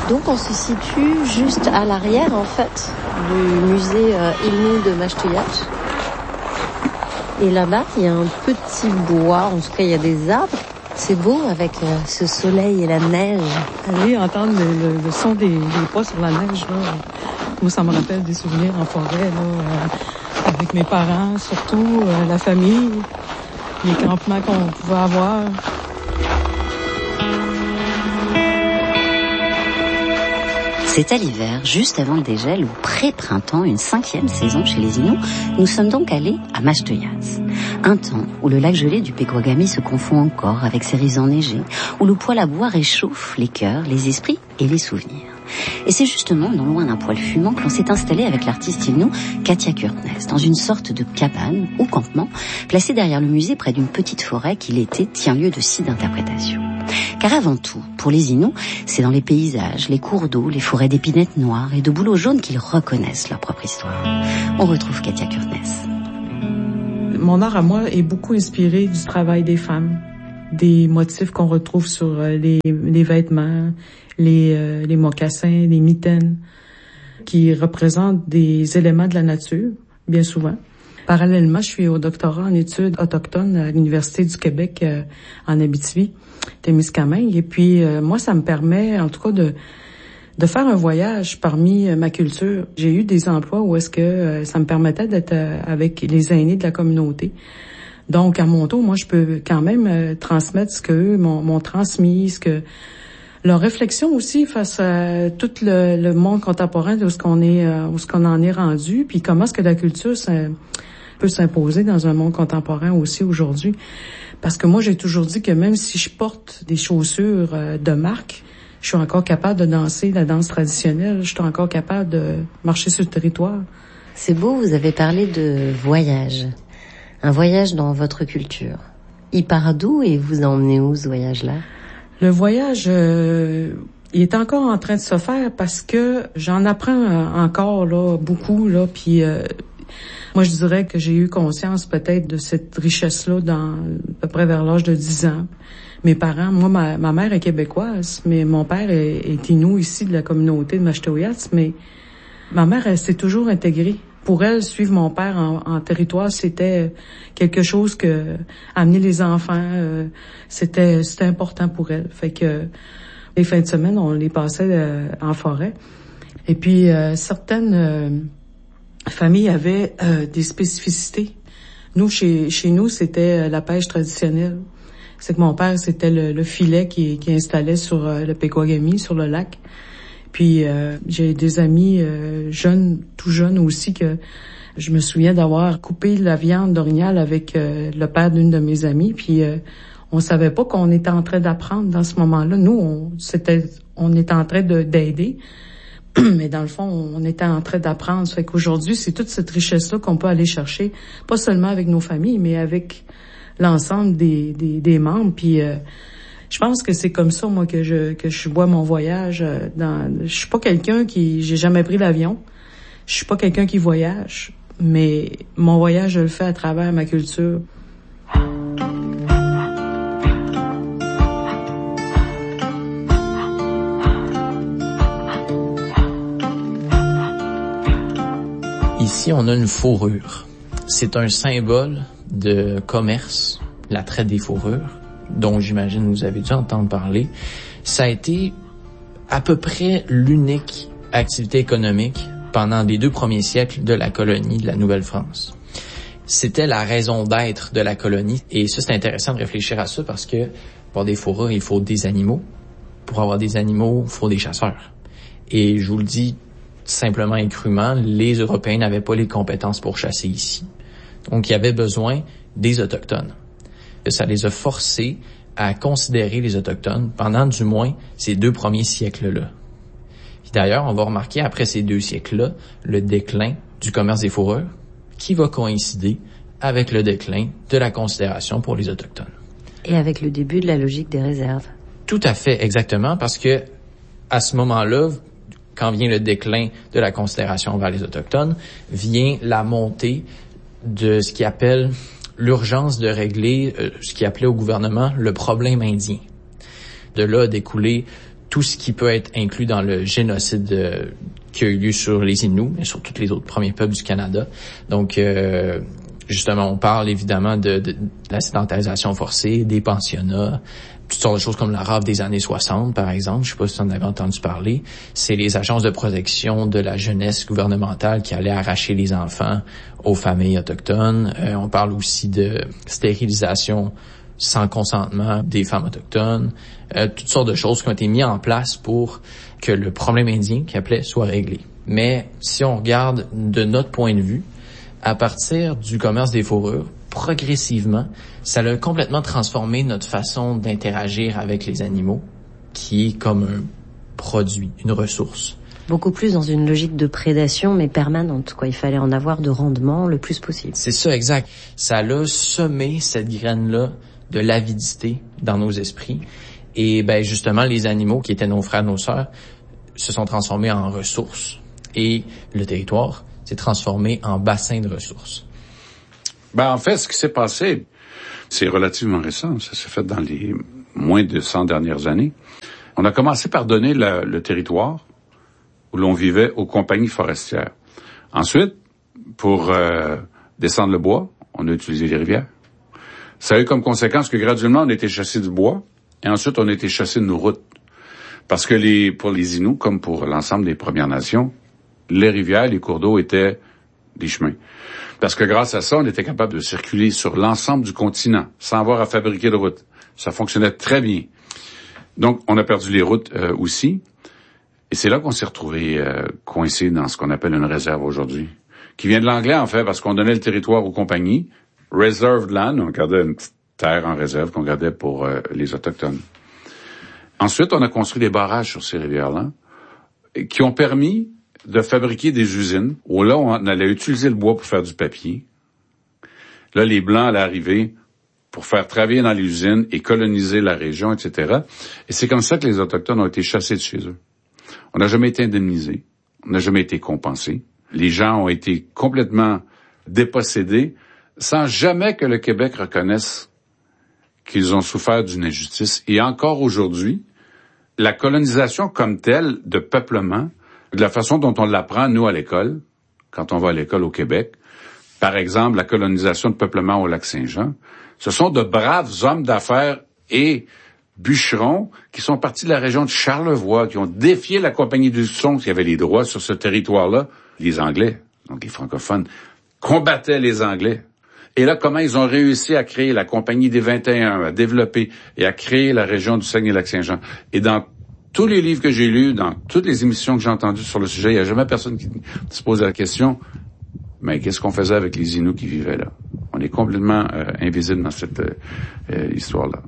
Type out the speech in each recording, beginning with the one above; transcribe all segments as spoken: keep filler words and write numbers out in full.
Donc on se situe juste à l'arrière en fait du musée euh, Innu de Mashtuyat. Et là-bas, il y a un petit bois, en tout cas il y a des arbres. C'est beau avec euh, ce soleil et la neige. Aller entendre le, le, le son des, des pas sur la neige, là, moi ça me rappelle des souvenirs en forêt, là, euh, avec mes parents, surtout euh, la famille, les campements qu'on pouvait avoir. C'est à l'hiver, juste avant le dégel ou pré-printemps, une cinquième saison chez les Inuits. Nous sommes donc allés à Mashtuyas. Un temps où le lac gelé du Pequawagami se confond encore avec ses rives enneigées, où le poêle à bois réchauffe les cœurs, les esprits et les souvenirs. Et c'est justement non loin d'un poêle fumant que l'on s'est installé avec l'artiste Innu Katia Kurtnes, dans une sorte de cabane ou campement, placée derrière le musée près d'une petite forêt qui l'été tient lieu de site d'interprétation. Car avant tout, pour les Inuits, c'est dans les paysages, les cours d'eau, les forêts d'épinettes noires et de bouleaux jaunes qu'ils reconnaissent leur propre histoire. On retrouve Katia Kurtnes. Mon art à moi est beaucoup inspiré du travail des femmes, des motifs qu'on retrouve sur les, les vêtements, les, euh, les mocassins, les mitaines, qui représentent des éléments de la nature, bien souvent. Parallèlement, je suis au doctorat en études autochtones à l'Université du Québec euh, en Abitibi, Témiscamingue. Et puis, euh, moi, ça me permet, en tout cas, de de faire un voyage parmi euh, ma culture. J'ai eu des emplois où est-ce que euh, ça me permettait d'être euh, avec les aînés de la communauté. Donc, à mon tour, moi, je peux quand même euh, transmettre ce qu'eux m'ont, m'ont transmis, ce que leur réflexion aussi face à tout le, le monde contemporain de où ce qu'on est, euh, où ce qu'on en est rendu, puis comment est-ce que la culture ça, peut s'imposer dans un monde contemporain aussi aujourd'hui. Parce que moi, j'ai toujours dit que même si je porte des chaussures euh, de marque, je suis encore capable de danser la danse traditionnelle, je suis encore capable de marcher sur le territoire. C'est beau, vous avez parlé de voyage. Un voyage dans votre culture. Il part d'où et vous emmenez où ce voyage-là? Le voyage, euh, il est encore en train de se faire parce que j'en apprends encore là beaucoup là, puis euh, moi je dirais que j'ai eu conscience peut-être de cette richesse-là dans à peu près vers l'âge de dix ans. Mes parents, moi ma, ma mère est québécoise, mais mon père est, est Innu ici de la communauté de Mashtuyas, mais ma mère elle s'est toujours intégrée. Pour elle, suivre mon père en, en territoire, c'était quelque chose que amener les enfants, euh, c'était c'était important pour elle. Fait que les fins de semaine, on les passait euh, en forêt. Et puis euh, certaines euh, familles avaient euh, des spécificités. Nous, chez chez nous, c'était la pêche traditionnelle. C'est que mon père, c'était le, le filet qui, qui installait sur euh, le Pequawagami, sur le lac. Puis euh, j'ai des amis euh, jeunes, tout jeunes aussi, que je me souviens d'avoir coupé la viande d'orignal avec euh, le père d'une de mes amies. Puis euh, on savait pas qu'on était en train d'apprendre dans ce moment-là. Nous, on, c'était, on était en train de, d'aider, mais dans le fond, on était en train d'apprendre. Ça fait qu'aujourd'hui, c'est toute cette richesse-là qu'on peut aller chercher, pas seulement avec nos familles, mais avec l'ensemble des, des, des membres. Puis euh, je pense que c'est comme ça, moi, que je que je vois mon voyage. Dans, je suis pas quelqu'un qui... J'ai jamais pris l'avion. Je suis pas quelqu'un qui voyage. Mais mon voyage, je le fais à travers ma culture. Ici, on a une fourrure. C'est un symbole de commerce, la traite des fourrures, dont j'imagine vous avez dû entendre parler. Ça a été à peu près l'unique activité économique pendant les deux premiers siècles de la colonie de la Nouvelle-France. C'était la raison d'être de la colonie. Et ça, c'est intéressant de réfléchir à ça parce que pour des fourrures, il faut des animaux. Pour avoir des animaux, il faut des chasseurs. Et je vous le dis simplement et crûment, les Européens n'avaient pas les compétences pour chasser ici. Donc, il y avait besoin des Autochtones. Ça les a forcés à considérer les Autochtones pendant du moins ces deux premiers siècles-là. Puis d'ailleurs, on va remarquer après ces deux siècles-là le déclin du commerce des fourrures qui va coïncider avec le déclin de la considération pour les Autochtones. Et avec le début de la logique des réserves. Tout à fait, exactement, parce que à ce moment-là, quand vient le déclin de la considération envers les Autochtones, vient la montée de ce qu'ils appellent l'urgence de régler euh, ce qu'ils appelaient au gouvernement le problème indien. De là a découlé tout ce qui peut être inclus dans le génocide euh, qui a eu lieu sur les Inuits, mais sur tous les autres premiers peuples du Canada. Donc, euh, justement, on parle évidemment de, de, de la sédentarisation forcée, des pensionnats, toutes sortes de choses comme la rave des années soixante, par exemple. Je sais pas si vous en avez entendu parler. C'est les agences de protection de la jeunesse gouvernementale qui allaient arracher les enfants aux familles autochtones. Euh, on parle aussi de stérilisation sans consentement des femmes autochtones. Euh, toutes sortes de choses qui ont été mises en place pour que le problème indien, qu'il appelait, soit réglé. Mais si on regarde de notre point de vue, à partir du commerce des fourrures, progressivement, ça a complètement transformé notre façon d'interagir avec les animaux, qui est comme un produit, une ressource. Beaucoup plus dans une logique de prédation, mais permanente, quoi. Il fallait en avoir de rendement le plus possible. C'est ça, exact. Ça a semé cette graine-là de l'avidité dans nos esprits. Et ben justement, les animaux qui étaient nos frères, nos sœurs, se sont transformés en ressources. Et le territoire s'est transformé en bassin de ressources. Ben, en fait, ce qui s'est passé, c'est relativement récent. Ça s'est fait dans les moins de cent dernières années. On a commencé par donner le, le territoire où l'on vivait aux compagnies forestières. Ensuite, pour euh, descendre le bois, on a utilisé les rivières. Ça a eu comme conséquence que graduellement, on a été chassé du bois et ensuite, on a été chassé de nos routes. Parce que les, pour les Inuits, comme pour l'ensemble des Premières Nations, les rivières, les cours d'eau étaient des chemins. Parce que grâce à ça, on était capable de circuler sur l'ensemble du continent sans avoir à fabriquer de routes. Ça fonctionnait très bien. Donc, on a perdu les routes euh, aussi. Et c'est là qu'on s'est retrouvé euh, coincé dans ce qu'on appelle une réserve aujourd'hui, qui vient de l'anglais, en fait, parce qu'on donnait le territoire aux compagnies. Reserved land, on gardait une petite terre en réserve qu'on gardait pour euh, les Autochtones. Ensuite, on a construit des barrages sur ces rivières-là qui ont permis de fabriquer des usines où là, on allait utiliser le bois pour faire du papier. Là, les Blancs allaient arriver pour faire travailler dans les usines et coloniser la région, et cetera. Et c'est comme ça que les Autochtones ont été chassés de chez eux. On n'a jamais été indemnisés. On n'a jamais été compensés. Les gens ont été complètement dépossédés sans jamais que le Québec reconnaisse qu'ils ont souffert d'une injustice. Et encore aujourd'hui, la colonisation comme telle de peuplement, de la façon dont on l'apprend, nous, à l'école, quand on va à l'école au Québec, par exemple, la colonisation de peuplement au Lac-Saint-Jean, ce sont de braves hommes d'affaires et bûcherons qui sont partis de la région de Charlevoix, qui ont défié la Compagnie du Son, qui avait les droits sur ce territoire-là. Les Anglais, donc les francophones, combattaient les Anglais. Et là, comment ils ont réussi à créer la Compagnie des vingt et un, à développer et à créer la région du Saguenay-Lac-Saint-Jean. Et dans tous les livres que j'ai lus, dans toutes les émissions que j'ai entendues sur le sujet, il n'y a jamais personne qui se pose la question, mais qu'est-ce qu'on faisait avec les Inuits qui vivaient là? On est complètement euh, invisible dans cette euh, histoire-là.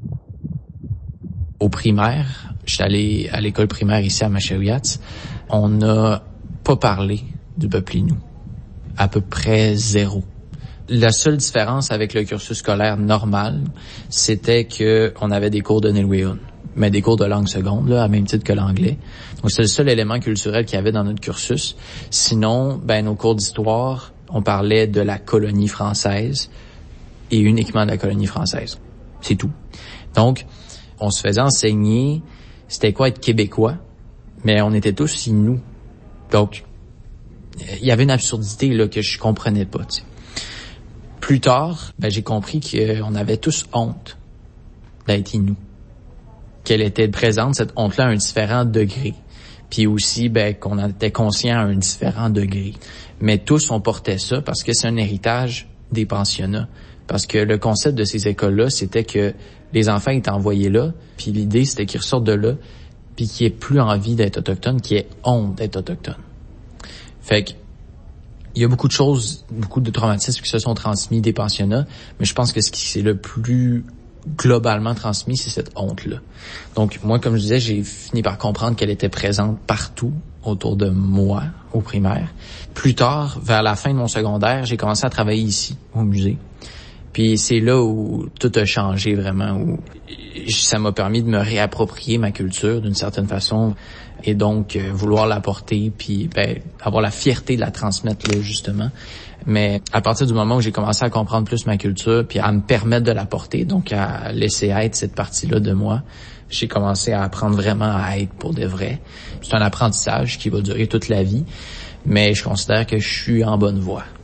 Au primaire, j'étais allé à l'école primaire ici à Machaouiats, on n'a pas parlé du peuple Innu. À peu près zéro. La seule différence avec le cursus scolaire normal, c'était que on avait des cours de Nilwéun, mais des cours de langue seconde, là, à même titre que l'anglais. Donc, c'est le seul élément culturel qu'il y avait dans notre cursus. Sinon, ben, nos cours d'histoire, on parlait de la colonie française et uniquement de la colonie française. C'est tout. Donc, on se faisait enseigner c'était quoi être québécois, mais on était tous Inuits. Donc, il y avait une absurdité là que je comprenais pas, tu sais. Plus tard, ben, j'ai compris qu'on avait tous honte d'être Inuits. Qu'elle était présente, cette honte-là, à un différent degré. Puis aussi, ben, qu'on en était conscient à un différent degré. Mais tous, on portait ça parce que c'est un héritage des pensionnats. Parce que le concept de ces écoles-là, c'était que les enfants étaient envoyés là, puis l'idée, c'était qu'ils ressortent de là, puis qu'ils aient plus envie d'être autochtones, qu'ils aient honte d'être autochtones. Fait que, il y a beaucoup de choses, beaucoup de traumatismes qui se sont transmis des pensionnats, mais je pense que ce qui c'est le plus globalement transmis, c'est cette honte-là. Donc, moi, comme je disais, j'ai fini par comprendre qu'elle était présente partout autour de moi, au primaire. Plus tard, vers la fin de mon secondaire, j'ai commencé à travailler ici, au musée. Puis c'est là où tout a changé vraiment, où ça m'a permis de me réapproprier ma culture d'une certaine façon et donc euh, vouloir l'apporter puis ben, avoir la fierté de la transmettre là justement. Mais à partir du moment où j'ai commencé à comprendre plus ma culture puis à me permettre de l'apporter, donc à laisser être cette partie-là de moi, j'ai commencé à apprendre vraiment à être pour de vrai. C'est un apprentissage qui va durer toute la vie, mais je considère que je suis en bonne voie.